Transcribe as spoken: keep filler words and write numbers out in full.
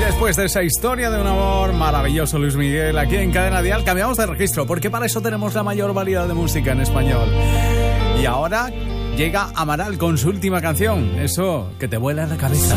Después de esa historia de un amor maravilloso, Luis Miguel, aquí en Cadena Dial, cambiamos de registro, porque para eso tenemos la mayor variedad de música en español. Y ahora llega Amaral con su última canción, eso que te vuela la cabeza.